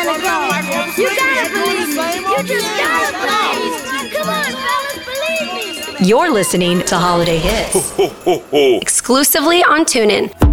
gotta go. You gotta believe me. You just gotta believe. Come on, fellas, believe me. You're listening to Holiday Hits. Exclusively on TuneIn.